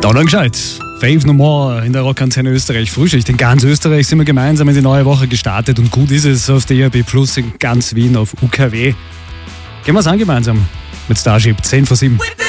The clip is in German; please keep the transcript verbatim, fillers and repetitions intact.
Da dann gescheit. Fave No More in der Rockantenne Österreich. Frühschicht. In ganz Österreich sind wir gemeinsam in die neue Woche gestartet und gut ist es auf der E R B Plus in ganz Wien auf U K W. Gehen wir es an gemeinsam mit Starship zehn vor sieben.